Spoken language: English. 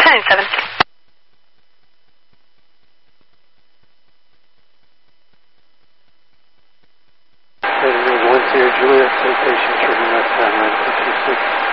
297. Heading 10 Juliet, citation turning left on line 226.